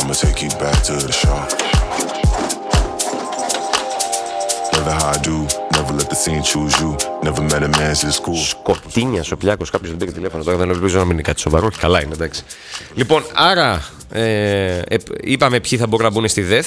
I'ma take you back to the shop. Never how I do, never let the scene choose you. Never met a man since school. Σκοτίνια, Σοπιάκος, κάποιος δεν πήρε τηλέφωνο τώρα, δεν ελπίζω να μην είναι κάτι σοβαρό. Όχι, καλά είναι, εντάξει. Λοιπόν, άρα είπαμε ποιοι θα μπορούν να μπουν στη ΔΕΘ.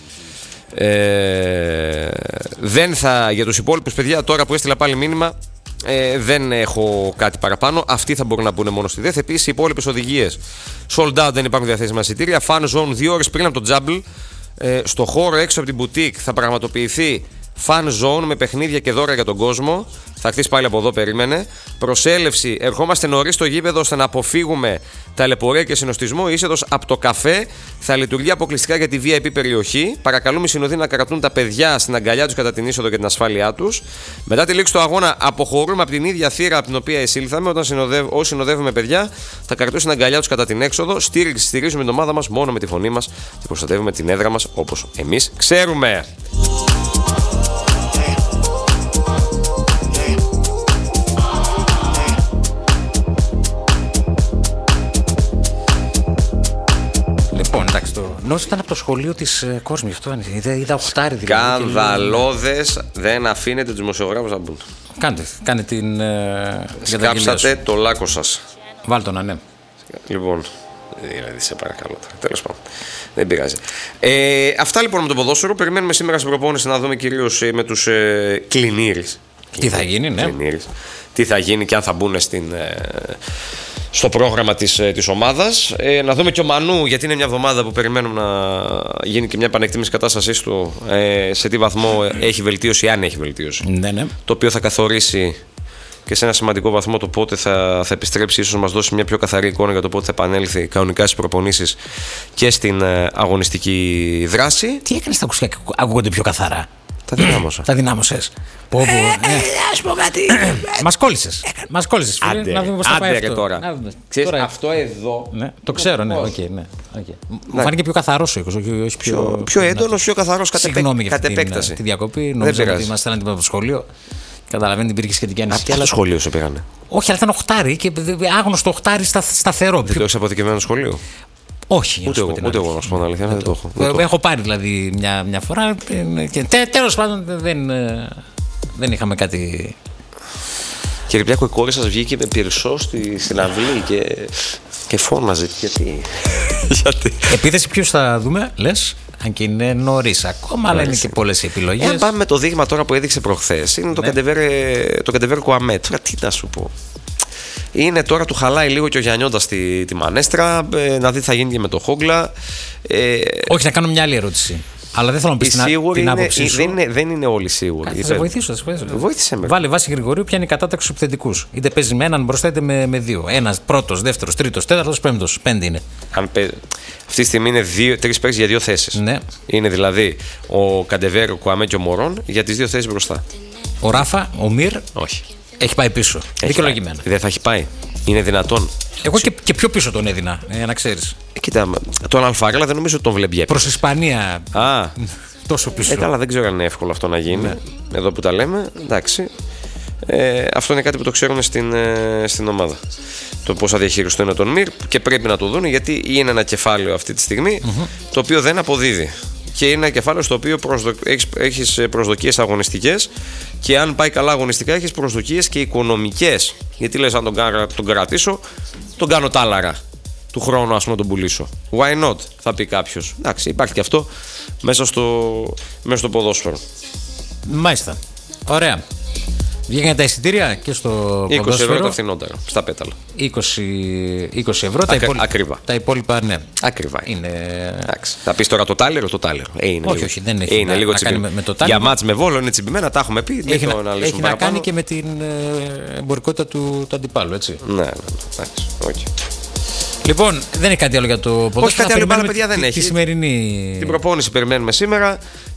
Δεν θα, για τους υπόλοιπους παιδιά, τώρα που έστειλα πάλι μήνυμα, δεν έχω κάτι παραπάνω. Αυτοί θα μπορούν να μπουν μόνο στη ΔΕΘ. Επίσης, οι υπόλοιπες οδηγίες sold out, δεν υπάρχουν διαθέσιμα εισιτήρια. Fan zone 2 ώρες πριν από το Τζάμπλ. Στο χώρο έξω από την μπουτίκ θα πραγματοποιηθεί Fan zone με παιχνίδια και δώρα για τον κόσμο. Θα χτίσει πάλι από εδώ, περίμενε. Προσέλευση. Ερχόμαστε νωρίς στο γήπεδο ώστε να αποφύγουμε ταλαιπωρία και συνοστισμό. Η είσοδος από το καφέ θα λειτουργεί αποκλειστικά για τη VIP περιοχή. Παρακαλούμε οι συνοδοί να κρατούν τα παιδιά στην αγκαλιά τους κατά την είσοδο και την ασφάλειά τους. Μετά τη λήξη του αγώνα, αποχωρούμε από την ίδια θύρα από την οποία εισήλθαμε. Όσοι συνοδεύουμε παιδιά, θα κρατούν στην αγκαλιά τους κατά την έξοδο. Στηρίζουμε την ομάδα μας μόνο με τη φωνή μας και προστατεύουμε την έδρα μας όπως εμείς ξέρουμε. Νόση ήταν από το σχολείο της Κόσμη, αυτό είδα οχτάρι δηλαδή. Σκανδαλώδες, δεν αφήνετε τους δημοσιογράφους να μπουν. Κάντε την. Σκάψατε το λάκκο σας. Βάλτε το, ναι. Λοιπόν, δηλαδή σε παρακαλώ. Τέλος πάντων. Δεν πειράζει. Αυτά λοιπόν με το ποδόσφαιρο. Περιμένουμε σήμερα στην προπόνηση να δούμε κυρίως με τους κλινήρες. Τι θα γίνει, ναι. Τι θα γίνει και αν θα μπουν στο πρόγραμμα της ομάδας. Να δούμε και ο Μανού, γιατί είναι μια εβδομάδα που περιμένουμε να γίνει και μια επανεκτίμηση κατάστασής του, σε τι βαθμό έχει βελτίωση, αν έχει βελτίωση. Ναι. Το οποίο θα καθορίσει και σε ένα σημαντικό βαθμό το πότε θα επιστρέψει, ίσως μας δώσει μια πιο καθαρή εικόνα για το πότε θα επανέλθει κανονικά στις προπονήσεις και στην αγωνιστική δράση. Τι έκανες τα ακουστικά και ακούγονται πιο καθαρά? Τα δυνάμωσες. Ας πω κάτι. Μας κόλλησες. Να δούμε πώς θα πάει αυτό. Τώρα. Ξέρεις, τώρα αυτό εδώ. Ναι, το ξέρω, ναι. Μου φάνηκε πιο καθαρός ο ήχος. Πιο έντονος, πιο καθαρός συγγνώμη κατ' επέκταση. Τη διακοπή. Νομίζω ότι μας στέλναν από το σχολείο. Καταλαβαίνετε, υπήρχε σχετική ανησυχία. Από το σχολείο σε πήγανε? Όχι, αλλά ήταν οχτάρι και άγνωστο οχτάρι σταθερό. Δεν το έχεις αποθηκευμένο σχολείο? Όχι, ούτε εγώ να σου πω την αλήθεια, δεν το έχω. Έχω πάρει δηλαδή μια φορά και τέλος πάντων δεν είχαμε κάτι. Κύριε Πιάκο, η κόρη σας βγήκε με πυρσό στην αυλή και φώναζε. Γιατί? Επίθεση ποιος θα δούμε, λες? Αν και είναι νωρίς ακόμα, αλλά είναι και πολλές οι επιλογές. Πάμε με το δείγμα τώρα που έδειξε προχθές. Είναι το Καντεβέρ Κουαμέτ. Τώρα τι να σου πω. Είναι τώρα, του χαλάει λίγο και ο Γιαννιώτας τη μανέστρα, να δει τι θα γίνει και με το Χόγκλα. Όχι, να κάνω μια άλλη ερώτηση. Αλλά δεν θέλω να πεις την άποψή σου. Δεν είναι όλοι σίγουροι. Θα βοηθήσω. Βοήθησε με. Βάλε βάση Γρηγορίου, ποια είναι η κατάταξη στους επιθετικούς. Είτε παίζει με έναν μπροστά είτε με δύο. Ένας, πρώτος, δεύτερος, τρίτος, τέταρτος, πέμπτος. 5 είναι. Αυτή τη στιγμή είναι 3 παίκτες για 2 θέσεις. Ναι. Είναι δηλαδή ο Καντεβέρ, ο Κουαμέ και ο Μωρόν για τις 2 θέσεις μπροστά. Ο Ράφα, ο Μυρ. Όχι. Έχει πάει πίσω. Δικαιολογημένα. Δεν θα έχει πάει. Είναι δυνατόν. Εγώ και πιο πίσω τον έδινα, να ξέρεις. Κοίτα, τον Αλφαρέλα δεν νομίζω ότι τον βλέπει. Προς Ισπανία. Τόσο πίσω. Καλά, δεν ξέρω αν είναι εύκολο αυτό να γίνει. Ναι. Εδώ που τα λέμε, εντάξει. Αυτό είναι κάτι που το ξέρουν στην ομάδα. Το πώς θα διαχειριστούν τον Μυρ και πρέπει να το δουν, γιατί είναι ένα κεφάλαιο αυτή τη στιγμή το οποίο δεν αποδίδει. Και είναι ένα κεφάλαιο στο οποίο έχεις προσδοκίες αγωνιστικές, και αν πάει καλά αγωνιστικά έχεις προσδοκίες και οικονομικές. Γιατί λες, αν τον κρατήσω, τον κάνω τάλαρα του χρόνου, ας πούμε, τον πουλήσω. Why not, θα πει κάποιος. Εντάξει, υπάρχει και αυτό μέσα στο ποδόσφαιρο. Μάλιστα. Ωραία. Βγήκαν τα εισιτήρια και στο ποδόσφαιρο. 20 ευρώ τα φθηνότερα, στα πέταλα. 20 ευρώ, ακριβά. Τα υπόλοιπα, ναι. Ακριβά. Είναι... Θα πεις τώρα το τάλερο. Όχι, δεν έχει είναι λίγο με το για μάτς με Βόλο είναι τσιμπημένα, τα έχουμε πει. Έχει να κάνει και με την εμπορικότητα του αντιπάλου, έτσι. Ναι, εντάξει, όχι. Λοιπόν, δεν έχει κάτι άλλο για το ποδόσφαιρο. Όχι, κάτι άλλο, παιδιά, δεν έχει. Τη σημερινή... Την προπόνηση περιμένουμε σήμερα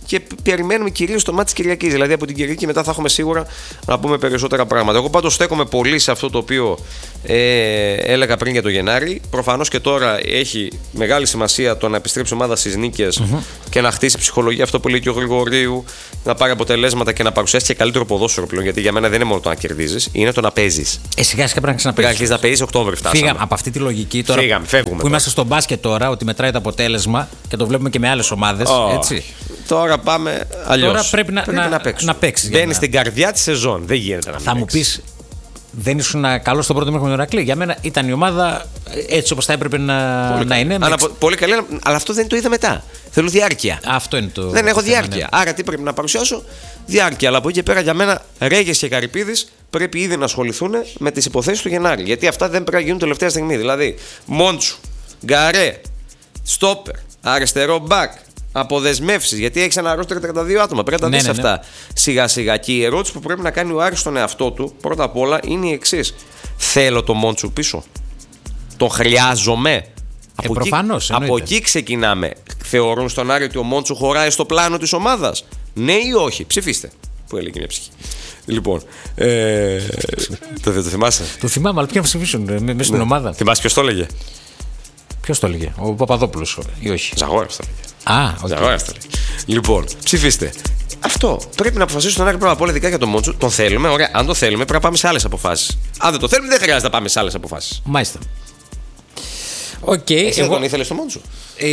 και περιμένουμε κυρίως το μάτι της Κυριακής. Δηλαδή από την Κυριακή μετά θα έχουμε σίγουρα να πούμε περισσότερα πράγματα. Εγώ πάντως στέκομαι πολύ σε αυτό το οποίο έλεγα πριν για το Γενάρη. Προφανώς και τώρα έχει μεγάλη σημασία το να επιστρέψει η ομάδα στις νίκες και να χτίσει ψυχολογία, αυτό που λέει και ο Γρηγορίου, να πάρει αποτελέσματα και να παρουσιάσει και καλύτερο ποδόσφαιρο πλέον. Γιατί για μένα δεν είναι μόνο το να κερδίζεις, είναι το να παίζεις. Σιγά σιγά πρέπει να ξαναπέζεις. Πρέπει να παίζεις Οκτώβρη, φτάσαμε. Φύγαμε από αυτή τη λογική τώρα. Φεύγουμε. Που είμαστε στο μπάσκετ τώρα, ότι μετράει το αποτέλεσμα και το βλέπουμε και με άλλες ομάδες. Έτσι. Τώρα πάμε αλλιώς. Τώρα πρέπει να παίξεις. Μπαίνει στην καρδιά τη σεζόν. Δεν γίνεται να μην θα μου πεις, δεν ήσουν καλό στο πρώτο μήχρονο με τον Ηρακλή. Για μένα ήταν η ομάδα έτσι όπως θα έπρεπε να είναι. Πολύ καλή, αλλά αυτό δεν το είδα μετά. Θέλω διάρκεια. Αυτό είναι το. Δεν έχω διάρκεια. Ναι. Άρα τι πρέπει να παρουσιάσω? Διάρκεια. Αλλά από εκεί και πέρα για μένα Ρέγες και Καρυπίδης πρέπει ήδη να ασχοληθούν με τις υποθέσεις του Γενάρη. Γιατί αυτά δεν πρέπει να γίνουν τελευταία στιγμή. Δηλαδή Μόντσου, Γκαρέ, Στόπερ, αριστερό μπακ. Αποδεσμεύσεις, γιατί έχει ένα ρόστερ 32 άτομα. Πρέπει να τα δεις αυτά σιγά σιγά. Και η ερώτηση που πρέπει να κάνει ο Άρης στον εαυτό του πρώτα απ' όλα είναι η εξής: θέλω το Μόντσου πίσω? Το χρειάζομαι? Προφανώς. Από εκεί ξεκινάμε. Θεωρούν στον Άρη ότι ο Μόντσου χωράει στο πλάνο της ομάδας? Ναι ή όχι? Ψηφίστε. Που έλεγε μια ψυχή. Λοιπόν. Το θυμάσαι? Το θυμάμαι, αλλά ποια να ψηφίσουν μέσα στην ομάδα. Θυμάσαι ποιος το έλεγε? Ποιος το έλεγε? Ο Παπαδόπουλος ή όχι? Ζαγόρας το έλεγε. Λοιπόν, ψηφίστε. Αυτό. Πρέπει να αποφασίσουμε τον Άρη πρώτα απ' όλα, ειδικά για τον Μόντσου. Τον θέλουμε, ωραία. Αν το θέλουμε, πρέπει να πάμε σε άλλες αποφάσεις. Αν δεν το θέλουμε, δεν χρειάζεται να πάμε σε άλλες αποφάσεις. Μάλιστα. Οκ. Εσύ δεν τον ήθελες τον Μόντσου?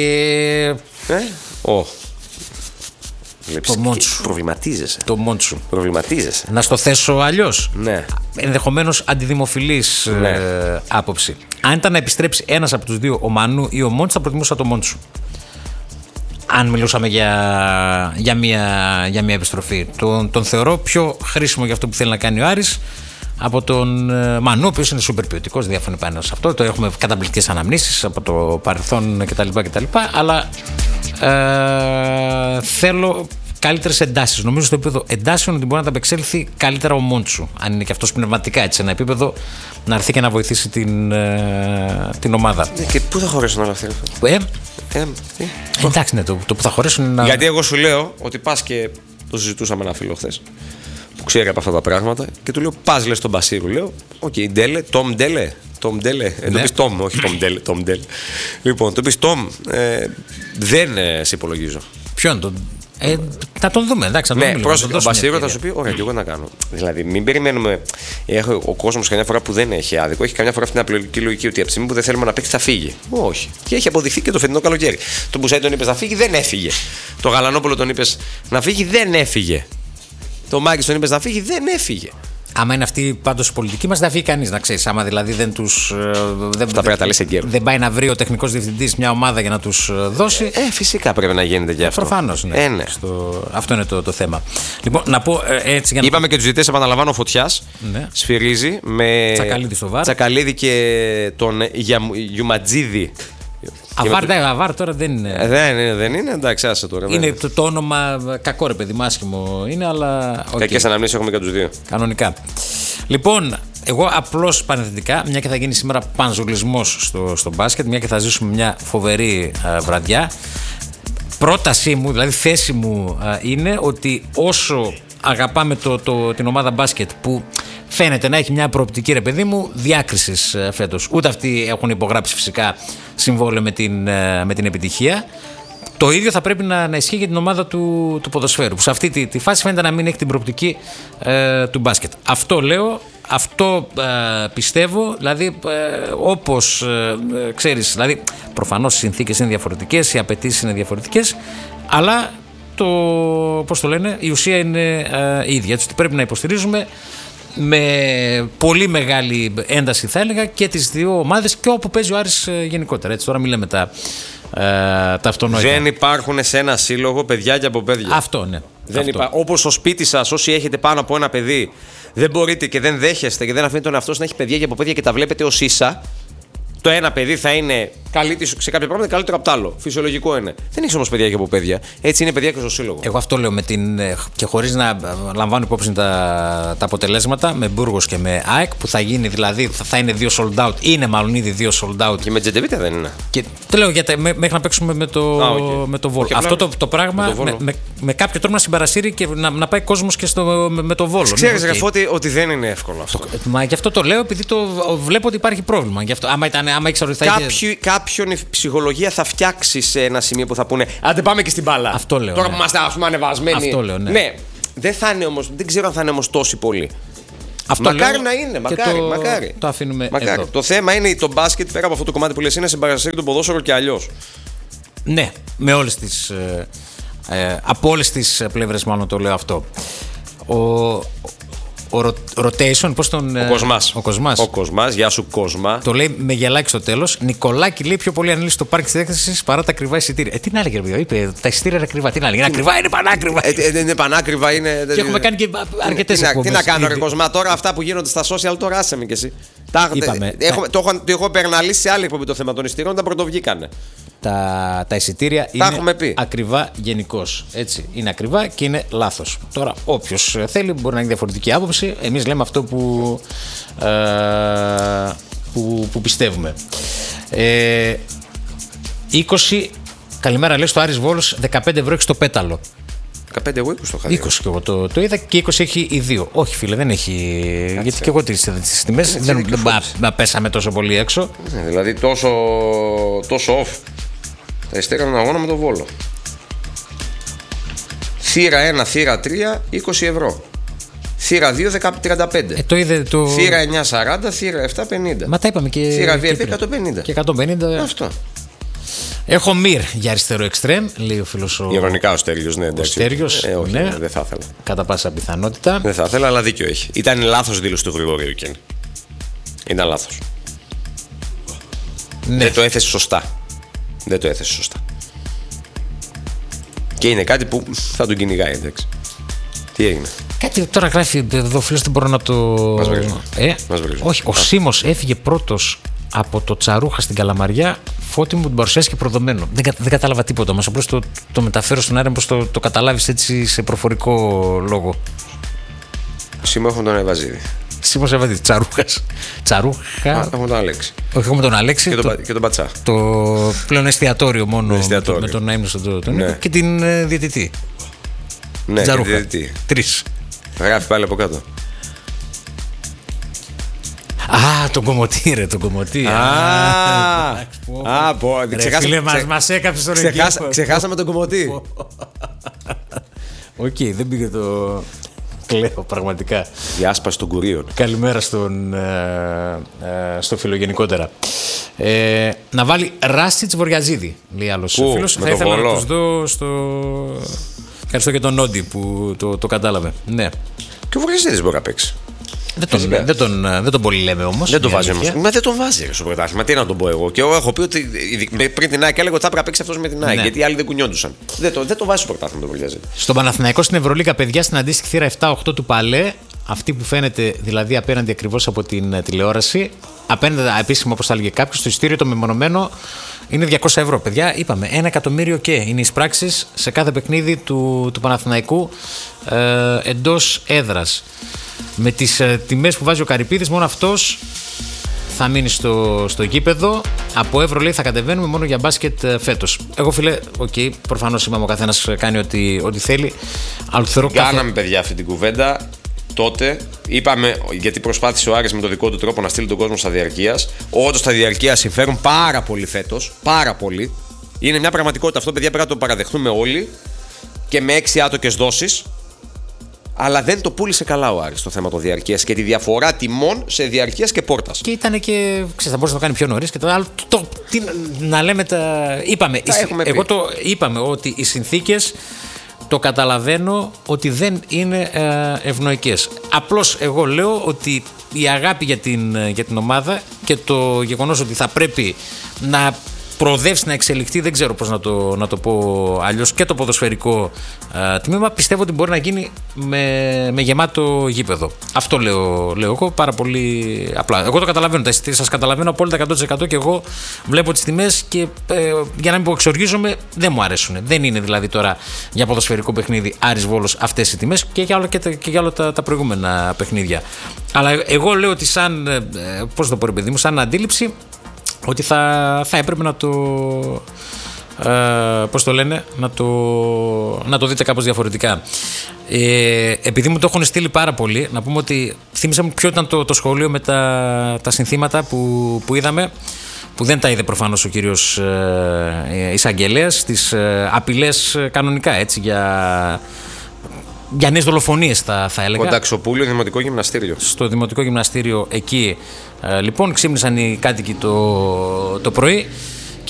Το Μόντσου. Προβληματίζεσαι. Το Μόντσου. Προβληματίζεσαι. Να στο θέσω αλλιώς. Ναι. Ενδεχομένως αντιδημοφιλής άποψη. Αν ήταν να επιστρέψει ένας από τους δύο, ο Μανού ή ο Μόντσου, θα προτιμούσα το Μόντσου. Αν μιλούσαμε για μια επιστροφή. Τον θεωρώ πιο χρήσιμο για αυτό που θέλει να κάνει ο Άρης από τον Μανού, ο οποίος είναι σούπερ ποιοτικός, διάφορα πάνω σε αυτό. Το έχουμε καταπληκτικές αναμνήσεις από το παρελθόν κτλ. Αλλά θέλω καλύτερες εντάσεις. Νομίζω στο επίπεδο εντάσεων ότι μπορεί να τα απεξέλθει καλύτερα ο Μόντσου. Αν είναι και αυτός πνευματικά έτσι, σε ένα επίπεδο να έρθει και να βοηθήσει την ομάδα. Και πού θα χωρέσουν όλα αυτά? Εντάξει, ναι, το που θα χωρέσουν είναι. Γιατί εγώ σου λέω ότι πας και το συζητούσαμε ένα φίλο χθες που ξέρει από αυτά τα πράγματα και του λέω: πας λες τον Μπασίρου. Λέω: οκ, Ντέλε, Τόμ Ντέλε. Τόμ Ντέλε. Το πεις Τόμ, όχι Τόμ Ντέλε. Τόμ Ντέλε. Λοιπόν, το πεις Τόμ, δεν σε υπολογίζω. Ποιον? Θα τον δούμε, εντάξει. Ναι, πρόσεχε. Ο Μπασίρο θα σου πει: ωραία, και εγώ να κάνω. Δηλαδή, μην περιμένουμε. Ο κόσμος καμιά φορά που δεν έχει άδικο, έχει καμιά φορά αυτή την απλοϊκή λογική ότι από τη στιγμή που δεν θέλουμε να παίξει θα φύγει. Όχι. Και έχει αποδειχθεί και το φετινό καλοκαίρι. Τον Μπουσάι τον είπε να φύγει, δεν έφυγε. Το Γαλανόπουλο τον είπε να φύγει, δεν έφυγε. Το Μάκη τον είπε να φύγει, δεν έφυγε. Άμα είναι αυτή πάντως η πολιτική μας, δεν θα φύγει κανείς, να ξέρεις. Άμα δηλαδή δεν τους. Δεν πάει να βρει ο τεχνικός διευθυντής μια ομάδα για να τους δώσει. Φυσικά πρέπει να γίνεται και αυτό. Προφανώς. Ναι. Ναι. Αυτό είναι το θέμα. Λοιπόν, να πω έτσι για να. Είπαμε και τους ζητές, επαναλαμβάνω, Φωτιάς. Ναι. Σφυρίζει με. Τσακαλίδη στο βάρ. Τσακαλίδη και τον Γιουματζίδη. Αβάρ τώρα δεν είναι. Δεν είναι, εντάξει, άσε τώρα. Είναι το όνομα κακό, ρε παιδί, άσχημο είναι, αλλά. Κακές αναμνήσεις έχουμε και τους δύο. Κανονικά. Λοιπόν, εγώ απλώς πανεθνικά, μια και θα γίνει σήμερα πανζουλισμός στο μπάσκετ, μια και θα ζήσουμε μια φοβερή βραδιά. Πρότασή μου, δηλαδή θέση μου είναι ότι όσο αγαπάμε την ομάδα μπάσκετ που φαίνεται να έχει μια προοπτική, ρε παιδί μου, διάκρισης φέτος. Ούτε αυτοί έχουν υπογράψει φυσικά συμβόλαιο με την επιτυχία. Το ίδιο θα πρέπει να ισχύει για την ομάδα του ποδοσφαίρου, που σε αυτή τη φάση φαίνεται να μην έχει την προοπτική του μπάσκετ. Αυτό λέω, αυτό πιστεύω, δηλαδή όπως ξέρεις, δηλαδή προφανώς οι συνθήκες είναι διαφορετικές, οι απαιτήσεις είναι διαφορετικές, αλλά πώς το λένε, η ουσία είναι η ίδια. Έτσι πρέπει να υποστηρίζουμε με πολύ μεγάλη ένταση, θα έλεγα, και τις δύο ομάδες και όπου παίζει ο Άρης γενικότερα. Έτσι, τώρα μιλάμε τα αυτονόητα. Δεν υπάρχουν σε ένα σύλλογο παιδιά και από παιδιά. Αυτό, ναι. Όπως στο σπίτι σας, όσοι έχετε πάνω από ένα παιδί, δεν μπορείτε και δεν δέχεστε και δεν αφήνετε τον εαυτό σας να έχει παιδιά και από παιδιά και τα βλέπετε ως ίσα. το ένα παιδί θα είναι σε κάποια πράγματα καλύτερο από το άλλο. Φυσιολογικό είναι. Δεν έχει όμως παιδιά και από παιδιά. Έτσι είναι παιδιά και στο σύλλογο. Εγώ αυτό λέω και χωρίς να λαμβάνω υπόψη τα αποτελέσματα με Μπούργος και με ΑΕΚ που θα γίνει, δηλαδή θα είναι 2 sold out. Είναι μάλλον ήδη 2 sold out. Και με Τζεντεβίτα δεν είναι. Και το λέω μέχρι να παίξουμε με το Βόλο. Αυτό το πράγμα με κάποιο τρόπο να συμπαρασύρει και να πάει κόσμος και με το Βόλο. Ξέρεις, Γραφώτη, ότι δεν είναι εύκολο αυτό. Μα γι' αυτό το λέω, επειδή βλέπω ότι υπάρχει πρόβλημα. Γι' αυτό, άμα ήξερα ότι θα Κάποιον η ψυχολογία θα φτιάξει σε ένα σημείο που θα πούνε άντε πάμε και στην μπάλα. Αυτό λέω. Τώρα που είμαστε ανεβασμένοι. Αυτό λέω, ναι. Ναι, δεν ξέρω αν θα είναι όμως τόσοι πολλοί. Μακάρι να είναι, μακάρι. Το αφήνουμε εδώ. Το θέμα είναι το μπάσκετ, πέρα από αυτό το κομμάτι που λες, είναι σε συμπαρασύρει το ποδόσφαιρο και αλλιώς. Ναι, με όλες τις. Από όλες τις πλευρές, μάλλον το λέω αυτό. Ο rotation, πώς τον. Ο Κοσμάς, γεια σου Κοσμά. Το λέει με γελάκι στο τέλος. Νικολάκη λέει πιο πολύ ανήλυση στο πάρκι της έκθεσης παρά τα ακριβά εισιτήρια. Τι να έλεγε, ρε, είπε τα εισιτήρια είναι ακριβά. Τι να έλεγε, είναι ακριβά, είναι πανάκριβα. Είναι πανάκριβα, είναι. Και έχουμε κάνει και αρκετές εκπομπές. Τι να κάνω, ρε Κοσμά, τώρα αυτά που γίνονται στα social, τώρα άσε με κι εσύ. Το έχω περναλήσει σε άλλη εκπομπή το θέμα των εισιτήριων, τα πρωτοβγήκανε. Τα εισιτήρια είναι ακριβά γενικώς. Έτσι, είναι ακριβά και είναι λάθος. Τώρα, όποιος θέλει μπορεί να έχει διαφορετική άποψη. Εμείς λέμε αυτό που πιστεύουμε. 20, καλημέρα, λέει στο Άρης Βόλος, 15 ευρώ έχει στο πέταλο. 15 εγώ 20 το είχα δει. 20 και εγώ το είδα και 20 έχει οι δύο. Όχι, φίλε, δεν έχει. Κάτσε. Γιατί και εγώ τις τιμές δεν πέσαμε τόσο πολύ έξω. Δηλαδή τόσο off. Τα ειστέρια έναν αγώνα με τον Βόλο. Θύρα 1, θύρα 3, 20 ευρώ. Θύρα 2, 35. Το είδε το. Θύρα 9, 40, θύρα 7, 50. Μα τα είπαμε και. Θύρα VIP 150. Και 150. Αυτό. Έχω Μυρ για αριστερό εξτρέμ, λέει ο φίλος. Ιρωνικά ο Στέργιος, ναι, εντάξει. Ο Στέργιος, όχι, ναι, δεν θα ήθελα. Κατά πάσα πιθανότητα. Δεν θα ήθελα, αλλά δίκιο έχει. Ήταν λάθος δήλωση του Γρηγορίου εκείνη. Ήταν λάθος. Ναι. Δεν το έθεσε σωστά. Και είναι κάτι που θα τον κυνηγάει, εντάξει. Τι έγινε. Κάτι τώρα γράφει εδώ, φίλος, δεν μπορώ να το. Μας βρίζουν. Όχι, ο Σίμος έφυγε πρώτος από το Τσαρούχα στην Καλαμαριά. Φώτη μου την παρουσιάστηκε προδομένο. Δεν κατάλαβα τίποτα όμως. Απλώς το μεταφέρω στον αέρα, πως το καταλάβεις έτσι σε προφορικό λόγο. Σίμω έχουμε τον Εβαζίδη. Σίμος Εβαζίδη. Τσαρούχα. Έχουμε τον Αλέξη. Όχι, έχουμε τον Αλέξη. Και τον Πατσά. Το πλέον εστιατόριο μόνο. Με τον Αίμνο στον ναι. Και την διαιτητή. Ναι, Τσαρούχα. και την διαιτητή. 3. Γράφει πάλι από κάτω. Τον Κομωτή, ρε, τον Κομωτή. Μας έκαψε τον Εγκέφαλο. Ξεχάσαμε τον Κομωτή. Οκ, δεν πήγε το. Κλαίω πραγματικά. Διάσπαση των κουρίων. Καλημέρα στο φίλο γενικότερα. Να βάλει Ράστιτς Βοριαζίδη, λέει άλλος φίλος. Θα ήθελα να τους δω στο. Ευχαριστώ και τον Νόντι που το κατάλαβε. Ναι. Και ο Βοριαζίδης μπορεί να παίξει. Δεν τον πολύ λέμε όμως. Δεν τον βάζει όμως. Μα δεν τον βάζει στο πρωτάθλημα. Τι να τον πω εγώ. Και εγώ έχω πει ότι πριν την ΑΕΚ έλεγα ότι θα πρέπει να παίξει αυτός με την ΑΕΚ. Ναι. Γιατί οι άλλοι δεν κουνιόντουσαν. Δεν το βάζει στο πρωτάθλημα τον Βοριαζίδη. Στον Παναθηναϊκό στην Ευρωλίγα, παιδιά, στην αντίστοιχη θύρα 7-8 του Παλέ, αυτή που φαίνεται δηλαδή απέναντι ακριβώς από την τηλεόραση, απέναντι επίσημα όπως θα έλεγε κάποιος, το εισιτήριο το μεμονωμένο είναι 200 ευρώ. Παιδιά, είπαμε 1 εκατομμύριο και είναι οι εισπράξεις σε κάθε παιχνίδι του Παναθηναϊκού εντός έδρας. Με τις τιμές που βάζει ο Καρυπίδης, μόνο αυτός θα μείνει στο γήπεδο. Από ευρώ, λέει, θα κατεβαίνουμε μόνο για μπάσκετ φέτος. Εγώ, φίλε, προφανώς είπαμε ο καθένας κάνει ό,τι θέλει. Αλλά θεωρώ κάναμε, παιδιά, αυτή την κουβέντα τότε. Είπαμε, γιατί προσπάθησε ο Άρης με τον δικό του τρόπο να στείλει τον κόσμο στα διαρκείας. Όντως τα διαρκεία συμφέρουν πάρα πολύ φέτος. Πάρα πολύ. Είναι μια πραγματικότητα αυτό, παιδιά, πρέπει να το παραδεχτούμε όλοι. Και με 6 άτοκες δόσεις. Αλλά δεν το πούλησε καλά ο Άρης στο θέμα των διαρκείας και τη διαφορά τιμών σε διαρκείας και πόρτας. Και ήταν και. Ξέρεις, θα μπορούσε να το κάνει πιο νωρίς και το άλλο. Να λέμε τα. Είπαμε ότι οι συνθήκες, το καταλαβαίνω ότι δεν είναι ευνοϊκές. Απλώς εγώ λέω ότι η αγάπη για την ομάδα και το γεγονός ότι θα πρέπει να προοδεύσει, να εξελιχθεί, δεν ξέρω πώς να το πω αλλιώς, και το ποδοσφαιρικό τμήμα, πιστεύω ότι μπορεί να γίνει με γεμάτο γήπεδο. Αυτό λέω εγώ πάρα πολύ απλά. Εγώ το καταλαβαίνω, σας καταλαβαίνω απόλυτα 100% και εγώ βλέπω τις τιμές και για να μην πω εξοργίζομαι, δεν μου αρέσουν. Δεν είναι δηλαδή τώρα για ποδοσφαιρικό παιχνίδι Άρης Βόλος αυτές οι τιμές και για όλα τα προηγούμενα παιχνίδια. Αλλά εγώ λέω ότι πώς το πω ρε παιδί μου, σαν αντίληψη, ότι θα έπρεπε να το πώς το λένε, να το δείτε κάπως διαφορετικά. Επειδή μου το έχουν στείλει πάρα πολύ, να πούμε ότι θύμισα μου ποιο ήταν το σχόλιο με τα συνθήματα που είδαμε, που δεν τα είδε προφανώς ο κύριος εισαγγελέας, τις απειλές κανονικά, έτσι, για νέες δολοφονίες θα έλεγα. Κονταξοπούλιο, Δημοτικό Γυμναστήριο. Στο Δημοτικό Γυμναστήριο εκεί λοιπόν ξύπνησαν οι κάτοικοι το πρωί